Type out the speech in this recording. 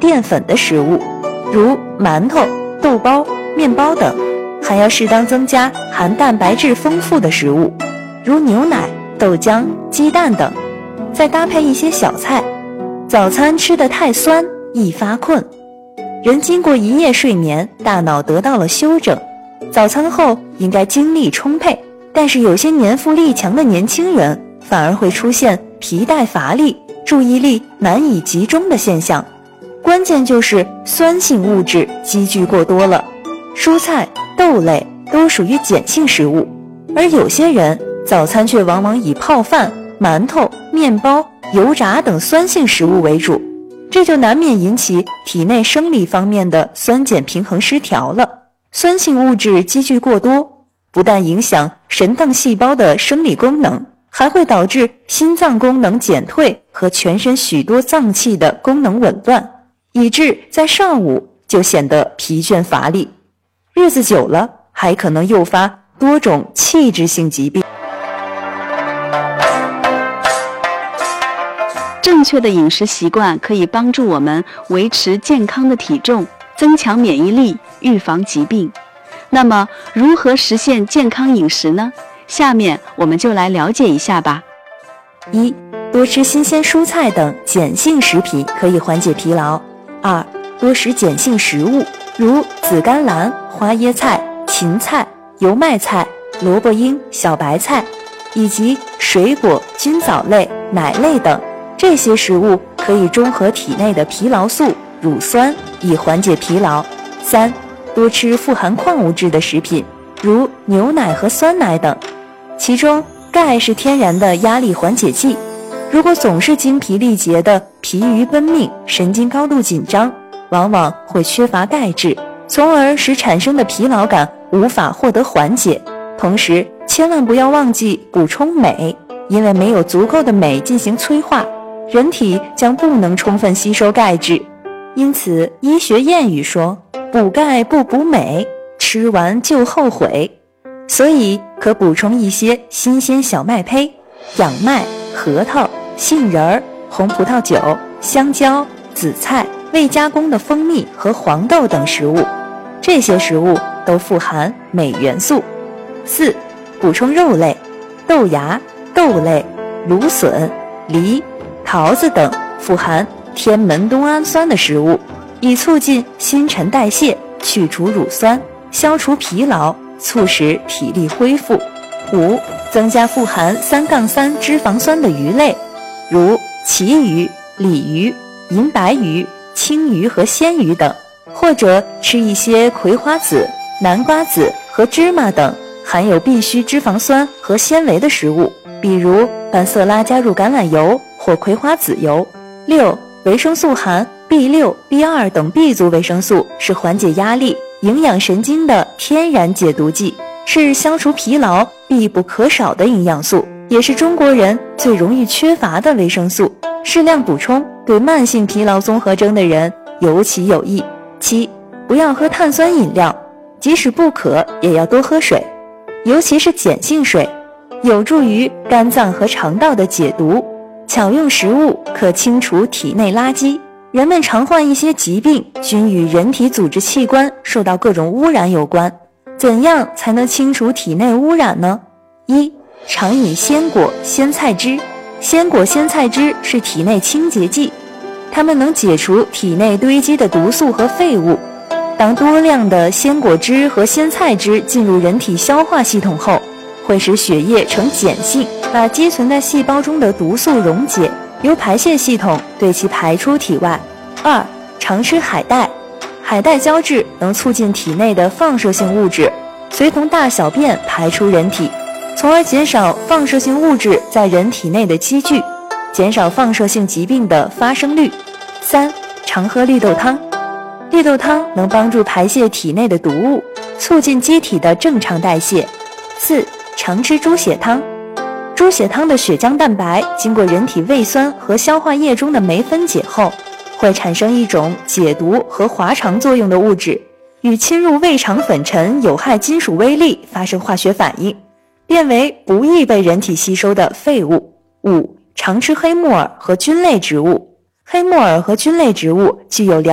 淀粉的食物，如馒头、豆包、面包等，还要适当增加含蛋白质丰富的食物，如牛奶、豆浆、鸡蛋等，再搭配一些小菜。早餐吃得太酸，易发困。人经过一夜睡眠，大脑得到了休整，早餐后应该精力充沛，但是有些年富力强的年轻人反而会出现疲怠乏力、注意力难以集中的现象，关键就是酸性物质积聚过多了。蔬菜、豆类都属于碱性食物，而有些人早餐却往往以泡饭、馒头、面包、油炸等酸性食物为主，这就难免引起体内生理方面的酸碱平衡失调了。酸性物质积聚过多，不但影响肾脏细胞的生理功能，还会导致心脏功能减退和全身许多脏器的功能紊乱，以致在上午就显得疲倦乏力，日子久了还可能诱发多种器质性疾病。 正确的饮食习惯可以帮助我们维持健康的体重，增强免疫力，预防疾病。那么，如何实现健康饮食呢？下面我们就来了解一下吧。 1. 多吃新鲜蔬菜等碱性食品可以缓解疲劳。2. 多食碱性食物，如紫甘蓝、花椰菜、芹菜、油麦菜、萝卜缨、小白菜，以及水果、菌藻类、奶类等。这些食物可以中和体内的疲劳素、乳酸，以缓解疲劳。3. 多吃富含矿物质的食品，如牛奶和酸奶等，其中钙是天然的压力缓解剂。如果总是精疲力竭的疲于奔命，神经高度紧张，往往会缺乏钙质，从而使产生的疲劳感无法获得缓解。同时，千万不要忘记补充镁，因为没有足够的镁进行催化，人体将不能充分吸收钙质。因此，医学谚语说，补钙不补镁，吃完就后悔。所以可补充一些新鲜小麦胚、仰麦、核桃、杏仁、红葡萄酒、香蕉、紫菜、未加工的蜂蜜和黄豆等食物，这些食物都富含镁元素。4. 补充肉类，豆芽、豆类、芦笋、梨、桃子等富含天门冬氨酸的食物，以促进新陈代谢，去除乳酸，消除疲劳，促使体力恢复。5. 增加富含3-3脂肪酸的鱼类，如旗鱼、鲤鱼、银白鱼、青鱼和鲜鱼等，或者吃一些葵花籽、南瓜籽和芝麻等含有必需脂肪酸和纤维的食物，比如把色拉加入橄榄油或葵花籽油。6. 维生素含 B6、B2 等 B 族维生素是缓解压力、营养神经的天然解毒剂，是消除疲劳必不可少的营养素，也是中国人最容易缺乏的维生素，适量补充对慢性疲劳综合征的人尤其有益。7. 不要喝碳酸饮料，即使不渴也要多喝水，尤其是碱性水，有助于肝脏和肠道的解毒。巧用食物可清除体内垃圾。人们常患一些疾病，均与人体组织器官受到各种污染有关。怎样才能清除体内污染呢？1. 常饮鲜果、鲜菜汁。鲜果、鲜菜汁是体内清洁剂，它们能解除体内堆积的毒素和废物。当多量的鲜果汁和鲜菜汁进入人体消化系统后，会使血液呈碱性，把积存在细胞中的毒素溶解，由排泄系统对其排出体外。2. 常吃海带。海带胶质能促进体内的放射性物质随同大小便排出人体，从而减少放射性物质在人体内的积聚，减少放射性疾病的发生率。3. 常喝绿豆汤。绿豆汤能帮助排泄体内的毒物，促进机体的正常代谢。4. 常吃猪血汤。猪血汤的血浆蛋白经过人体胃酸和消化液中的酶分解后，会产生一种解毒和滑肠作用的物质，与侵入胃肠粉尘有害金属微粒发生化学反应，变为不易被人体吸收的废物。5. 常吃黑木耳和菌类植物。黑木耳和菌类植物具有